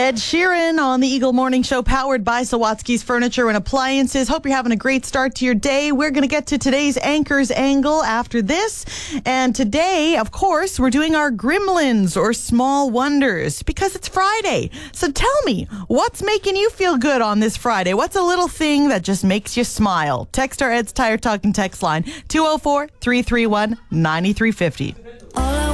Ed Sheeran on the Eagle Morning Show, powered by Sawatsky's Furniture and Appliances. Hope you're having a great start to your day. We're going to get to today's Anchor's Angle after this. And today, of course, we're doing our Gremlins or Small Wonders because it's Friday. So tell me, what's making you feel good on this Friday? What's a little thing that just makes you smile? Text our Ed's Tire Talking text line, 204-331-9350.